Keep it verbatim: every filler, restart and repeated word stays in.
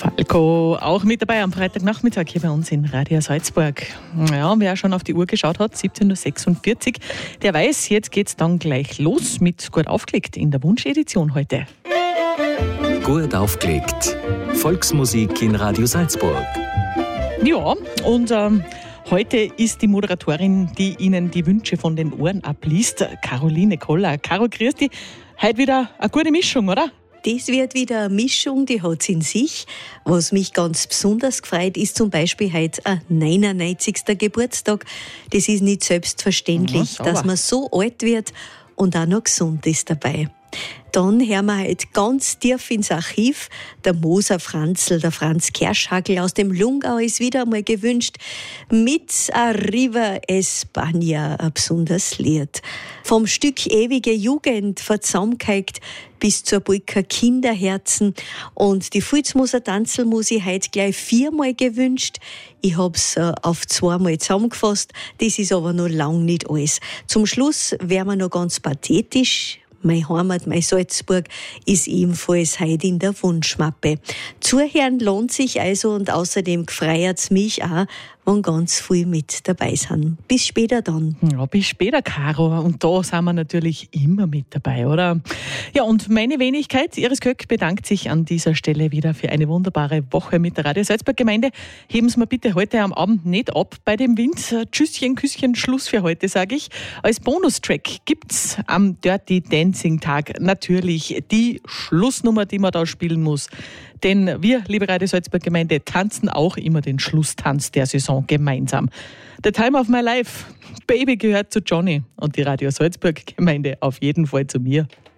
Falco auch mit dabei am Freitagnachmittag hier bei uns in Radio Salzburg. Ja, wer schon auf die Uhr geschaut hat, siebzehn Uhr sechsundvierzig, der weiß, jetzt geht's dann gleich los mit Gut aufgelegt in der Wunschedition heute. Gut aufgelegt. Volksmusik in Radio Salzburg. Ja, und ähm, heute ist die Moderatorin, die Ihnen die Wünsche von den Ohren abliest, Caroline Koller. Caro, grüß dich. Heute wieder eine gute Mischung, oder? Das wird wieder eine Mischung, die hat es in sich. Was mich ganz besonders gefreut, ist zum Beispiel heute ein neunundneunzigster Geburtstag. Das ist nicht selbstverständlich, ja, dass man so alt wird und auch noch gesund ist dabei. Dann hören wir heute ganz tief ins Archiv. Der Moser Franzl, der Franz Kerschhagel aus dem Lungau ist wieder einmal gewünscht mit Arriva España, ein besonderes Lied. Vom Stück Ewige Jugend verzusammengeigt bis zur Polka Kinderherzen. Und die Fulzmoser Tanzl muss ich heute gleich viermal gewünscht. Ich hab's äh, auf zweimal zusammengefasst. Das ist aber noch lang nicht alles. Zum Schluss wären wir noch ganz pathetisch. Meine Heimat, mein Salzburg, ist ebenfalls heute in der Wunschmappe. Zuhören lohnt sich also und außerdem gefreiert's mich auch, wenn ganz viel mit dabei sind. Bis später dann. Ja, bis später, Caro. Und da sind wir natürlich immer mit dabei, oder? Ja, und meine Wenigkeit, Iris Köck, bedankt sich an dieser Stelle wieder für eine wunderbare Woche mit der Radio Salzburg Gemeinde. Heben Sie mir bitte heute am Abend nicht ab bei dem Wind. Tschüsschen, Küsschen, Schluss für heute, sage ich. Als Bonustrack gibt's am Dirty Dancing Tag natürlich die Schlussnummer, die man da spielen muss. Denn wir, liebe Radio Salzburg Gemeinde, tanzen auch immer den Schlusstanz der Saison gemeinsam. The Time of My Life. Baby gehört zu Johnny und die Radio Salzburg Gemeinde auf jeden Fall zu mir.